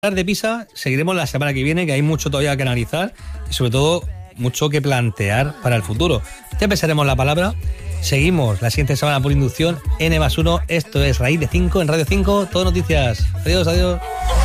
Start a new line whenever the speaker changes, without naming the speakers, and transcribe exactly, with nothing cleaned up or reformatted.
de Pisa seguiremos la semana que viene, que hay mucho todavía que analizar y sobre todo mucho que plantear para el futuro. Ya pensaremos la palabra. Seguimos la siguiente semana por inducción N más uno. Esto es Raíz de cinco en Radio cinco. Todo noticias. Adiós, adiós.